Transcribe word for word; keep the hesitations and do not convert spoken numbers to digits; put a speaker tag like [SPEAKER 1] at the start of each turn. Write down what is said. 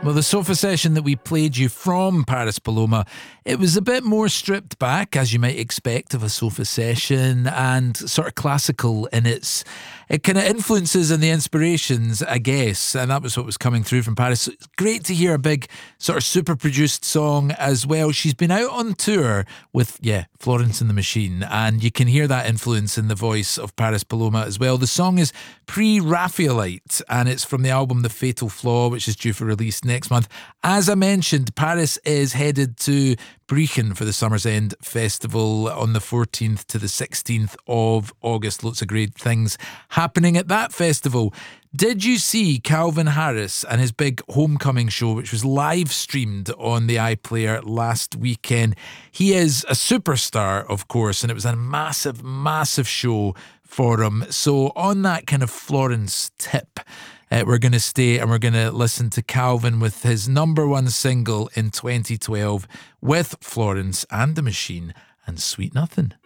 [SPEAKER 1] Well, the sofa session that we played you from Paris Paloma, it was a bit more stripped back, as you might expect of a sofa session, and sort of classical in its it kind of influences and the inspirations, I guess, and that was what was coming through from Paris. So it's great to hear a big sort of super produced song as well. She's been out on tour with, yeah, Florence and the Machine, and you can hear that influence in the voice of Paris Paloma as well. The song is Pre-Raphaelite, and it's from the album The Fatal Flaw, which is due for release next month. As I mentioned, Paris is headed to Brechin for the Summer's End Festival on the fourteenth to the sixteenth of August. Lots of great things happening at that festival. Did you see Calvin Harris and his big homecoming show, which was live streamed on the iPlayer last weekend? He is a superstar, of course, and it was a massive, massive show for him. So on that kind of Florence tip, Uh, we're going to stay and we're going to listen to Calvin with his number one single in twenty twelve with Florence and the Machine and Sweet Nothing.